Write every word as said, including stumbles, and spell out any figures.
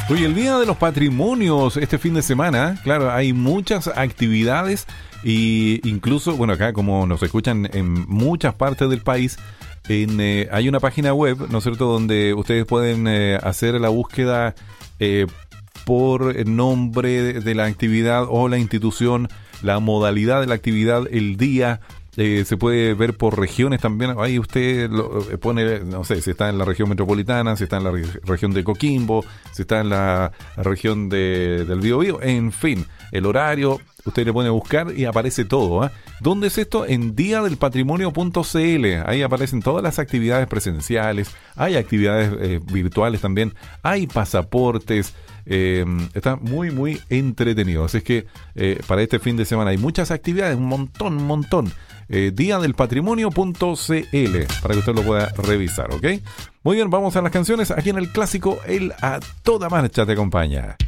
Hoy el Día de los Patrimonios, este fin de semana, claro, hay muchas actividades y incluso, bueno, acá como nos escuchan en muchas partes del país, en, eh, hay una página web, ¿no es cierto?, donde ustedes pueden eh, hacer la búsqueda eh, por el nombre de, de la actividad o la institución, la modalidad de la actividad, el día. Eh, se puede ver por regiones también. Ahí usted lo, eh, pone, no sé, si está en la región metropolitana, si está en la re- región de Coquimbo, si está en la, la región de, del Biobío, en fin, el horario, usted le pone a buscar y aparece todo, ¿eh? ¿Dónde es esto? En día del patrimonio punto c l. Ahí aparecen todas las actividades presenciales, hay actividades eh, virtuales también, hay pasaportes. Eh, está muy muy entretenido, así es que eh, para este fin de semana hay muchas actividades, un montón, un montón. eh, día del patrimonio punto c l para que usted lo pueda revisar, ¿ok? Muy bien, vamos a las canciones aquí en el clásico El A Toda Marcha te acompaña.